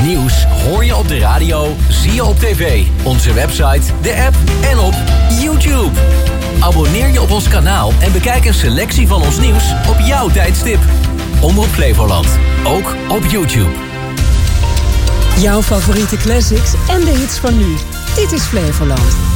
nieuws hoor je op de radio, zie je op tv, onze website, de app en op YouTube. Abonneer je op ons kanaal en bekijk een selectie van ons nieuws op jouw tijdstip. Omroep Flevoland, ook op YouTube. Jouw favoriete classics en de hits van nu. Dit is Flevoland.